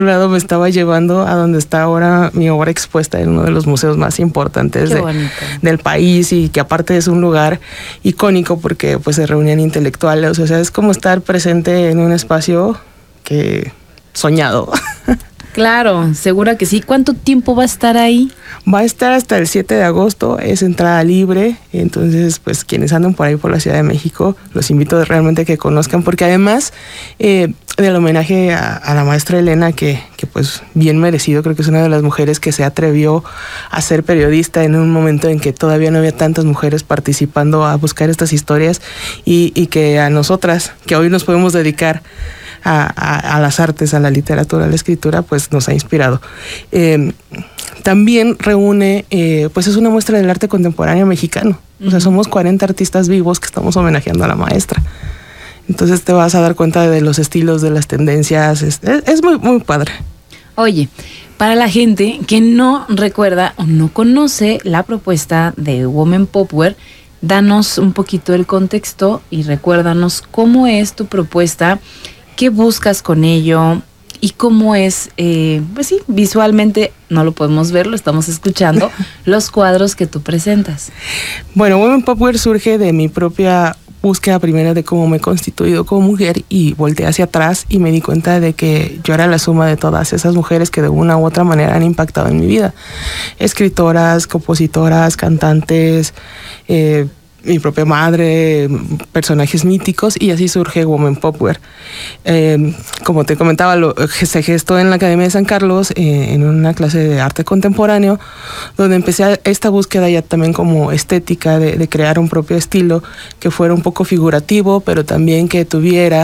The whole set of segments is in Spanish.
lado me estaba llevando a donde está ahora mi obra expuesta en uno de los museos más importantes del país, y que aparte es un lugar icónico porque pues se reunían intelectuales, o sea, es como estar presente en un espacio que soñado. Claro, segura que sí. ¿Cuánto tiempo va a estar ahí? Va a estar hasta el 7 de agosto, es entrada libre, entonces pues quienes andan por ahí por la Ciudad de México, los invito realmente a que conozcan, porque además del homenaje a la maestra Elena, que pues bien merecido, creo que es una de las mujeres que se atrevió a ser periodista en un momento en que todavía no había tantas mujeres participando a buscar estas historias, y que a nosotras, que hoy nos podemos dedicar a las artes, a la literatura, a la escritura, pues nos ha inspirado. También reúne, pues es una muestra del arte contemporáneo mexicano. O sea, somos 40 artistas vivos que estamos homenajeando a la maestra. Entonces te vas a dar cuenta de los estilos, de las tendencias. Es muy, muy padre. Oye, para la gente que no recuerda o no conoce la propuesta de Women Popware, danos un poquito el contexto y recuérdanos cómo es tu propuesta. ¿Qué buscas con ello? ¿Y cómo es, pues sí, visualmente no lo podemos ver, lo estamos escuchando, los cuadros que tú presentas? Bueno, Women Popware surge de mi propia búsqueda primera de cómo me he constituido como mujer, y volteé hacia atrás y me di cuenta de que yo era la suma de todas esas mujeres que de una u otra manera han impactado en mi vida. Escritoras, compositoras, cantantes, mi propia madre, personajes míticos, y así surge Women Popware. Como te comentaba, se gestó en la Academia de San Carlos, en una clase de arte contemporáneo, donde empecé esta búsqueda ya también como estética de crear un propio estilo que fuera un poco figurativo, pero también que tuviera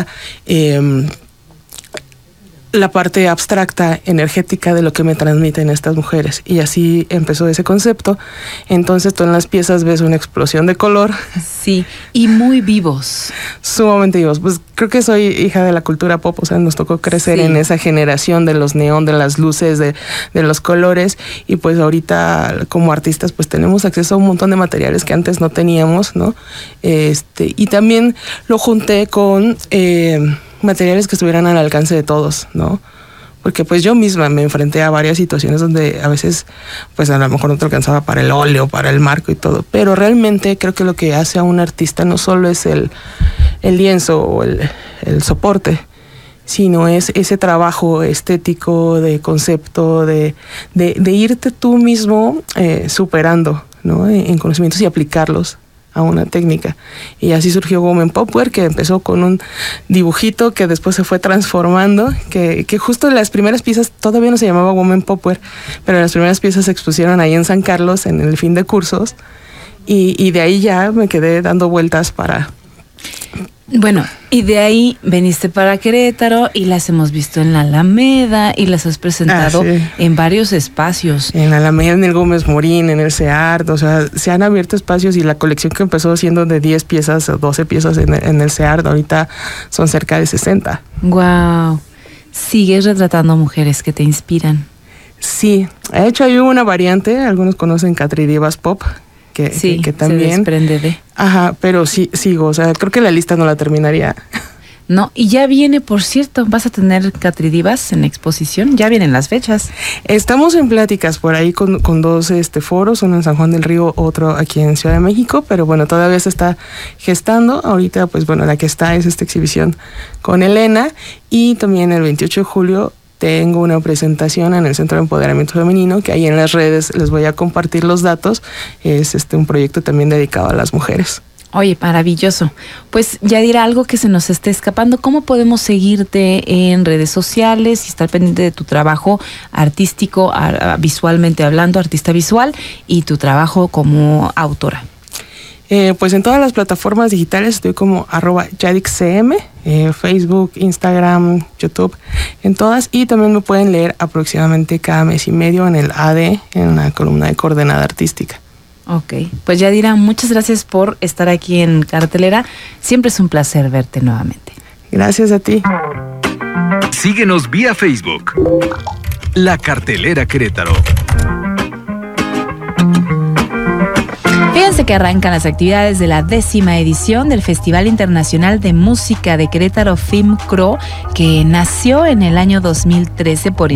la parte abstracta, energética de lo que me transmiten estas mujeres. Y así empezó ese concepto. Entonces tú en las piezas ves una explosión de color. Sí, y muy vivos. Sumamente vivos. Pues creo que soy hija de la cultura pop, o sea, nos tocó crecer en esa generación de los neón, de las luces, de los colores, y pues ahorita como artistas pues tenemos acceso a un montón de materiales que antes no teníamos, ¿no? Y también lo junté con materiales que estuvieran al alcance de todos, ¿no? Porque pues yo misma me enfrenté a varias situaciones donde a veces pues a lo mejor no te alcanzaba para el óleo, para el marco y todo, pero realmente creo que lo que hace a un artista no solo es el lienzo o el soporte, sino es ese trabajo estético, de concepto, de irte tú mismo superando, ¿no? En conocimientos y aplicarlos a una técnica. Y así surgió Women Popware, que empezó con un dibujito que después se fue transformando, que justo las primeras piezas todavía no se llamaba Women Popware, pero las primeras piezas se expusieron ahí en San Carlos en el fin de cursos, y de ahí ya me quedé dando vueltas para... Bueno, y de ahí veniste para Querétaro y las hemos visto en la Alameda y las has presentado en varios espacios. En la Alameda, en el Gómez Morín, en el CEART, o sea, se han abierto espacios, y la colección que empezó siendo de 10 piezas o 12 piezas en el CEART, ahorita son cerca de 60. Wow. ¿Sigues retratando mujeres que te inspiran? Sí, de hecho hay una variante, algunos conocen Catri Divas Pop, que también se desprende de. Ajá, pero sí, sigo, o sea, creo que la lista no la terminaría. No, y ya viene, por cierto, vas a tener Catri Divas en exposición, ya vienen las fechas. Estamos en pláticas por ahí con dos foros, uno en San Juan del Río, otro aquí en Ciudad de México, pero bueno, todavía se está gestando. Ahorita, pues bueno, la que está es esta exhibición con Elena, y también el 28 de julio tengo una presentación en el Centro de Empoderamiento Femenino, que ahí en las redes les voy a compartir los datos. Es un proyecto también dedicado a las mujeres. Oye, maravilloso. Pues Yadira, algo que se nos esté escapando, ¿cómo podemos seguirte en redes sociales y estar pendiente de tu trabajo artístico, visualmente hablando, artista visual, y tu trabajo como autora? Pues en todas las plataformas digitales estoy como @yadixcm, Facebook, Instagram, YouTube, en todas, y también me pueden leer aproximadamente cada mes y medio en el AD, en la columna de Coordenada Artística. Ok, pues Yadira, muchas gracias por estar aquí en Cartelera. Siempre es un placer verte nuevamente. Gracias a ti. Síguenos vía Facebook. La Cartelera Querétaro. Fíjense Fíjese que arrancan las actividades de la 10ª edición del Festival Internacional de Música de Querétaro FilmCro, que nació en el año 2013 por